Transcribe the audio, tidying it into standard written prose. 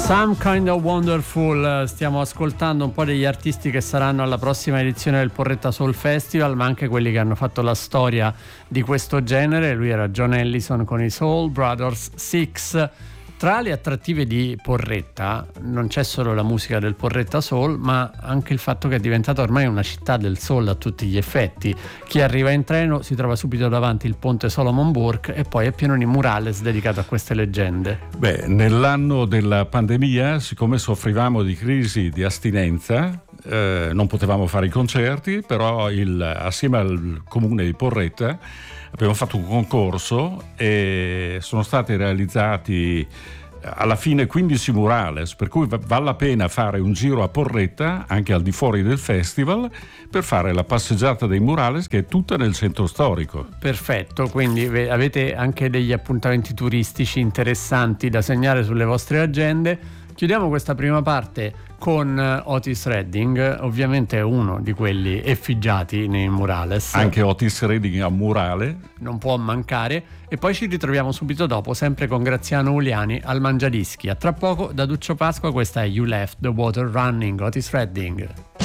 Some Kind of Wonderful, stiamo ascoltando un po' degli artisti che saranno alla prossima edizione del Porretta Soul Festival, ma anche quelli che hanno fatto la storia di questo genere. Lui era John Ellison con i Soul Brothers 6. Tra le attrattive di Porretta non c'è solo la musica del Porretta Soul, ma anche il fatto che è diventata ormai una città del soul a tutti gli effetti. Chi arriva in treno si trova subito davanti il ponte Solomon Burke e poi è pieno di murales dedicato a queste leggende. Nell'anno della pandemia, siccome soffrivamo di crisi di astinenza, non potevamo fare i concerti, però assieme al comune di Porretta abbiamo fatto un concorso e sono stati realizzati alla fine 15 murales, per cui vale la pena fare un giro a Porretta anche al di fuori del festival per fare la passeggiata dei murales, che è tutta nel centro storico. Perfetto, quindi avete anche degli appuntamenti turistici interessanti da segnare sulle vostre agende. Chiudiamo questa prima parte con Otis Redding, ovviamente è uno di quelli effigiati nei murales. Anche Otis Redding a murale non può mancare. E poi ci ritroviamo subito dopo, sempre con Graziano Uliani al Mangiadischi. A tra poco da Duccio Pasqua, questa è You Left the Water Running, Otis Redding.